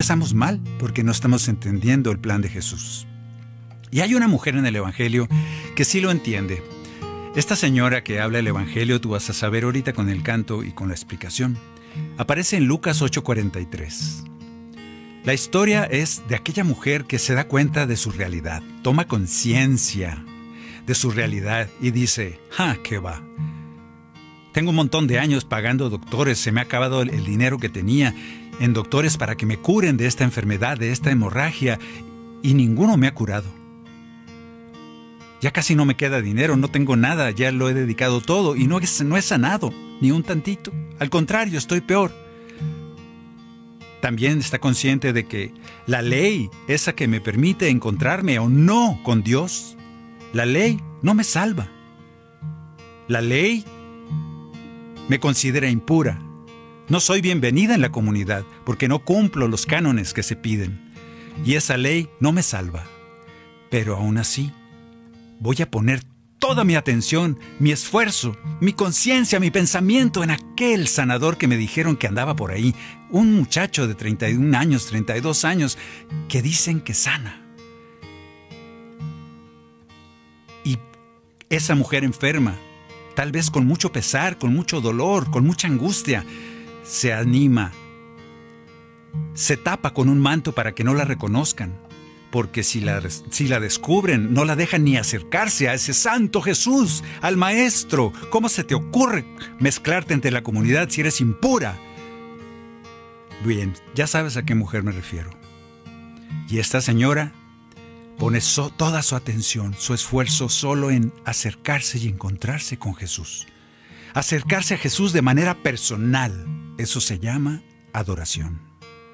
empezamos mal porque no estamos entendiendo el plan de Jesús. Y hay una mujer en el Evangelio que sí lo entiende. Esta señora que habla el Evangelio, tú vas a saber ahorita con el canto y con la explicación, aparece en Lucas 8:43. La historia es de aquella mujer que se da cuenta de su realidad, toma conciencia de su realidad y dice, ¿qué va? Tengo un montón de años pagando doctores, se me ha acabado el dinero que tenía en doctores para que me curen de esta enfermedad, de esta hemorragia, y ninguno me ha curado. Ya casi no me queda dinero, no tengo nada, ya lo he dedicado todo y no he sanado, ni un tantito. Al contrario, estoy peor. También está consciente de que la ley, esa que me permite encontrarme o no con Dios, la ley no me salva. La ley me considera impura. No soy bienvenida en la comunidad porque no cumplo los cánones que se piden. Y esa ley no me salva. Pero aún así, voy a poner toda mi atención, mi esfuerzo, mi conciencia, mi pensamiento en aquel sanador que me dijeron que andaba por ahí. Un muchacho de 31 años, 32 años, que dicen que sana. Y esa mujer enferma, tal vez con mucho pesar, con mucho dolor, con mucha angustia, se anima, se tapa con un manto para que no la reconozcan. Porque si la descubren, no la dejan ni acercarse a ese santo Jesús, al Maestro. ¿Cómo se te ocurre mezclarte entre la comunidad si eres impura? Bien, ya sabes a qué mujer me refiero. Y esta señora pone toda su atención, su esfuerzo solo en acercarse y encontrarse con Jesús. Acercarse a Jesús de manera personal. Eso se llama adoración.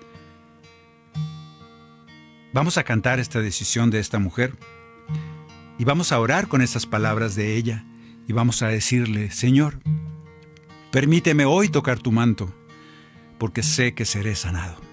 Vamos a cantar esta decisión de esta mujer y vamos a orar con esas palabras de ella y vamos a decirle, Señor, permíteme hoy tocar tu manto porque sé que seré sanado.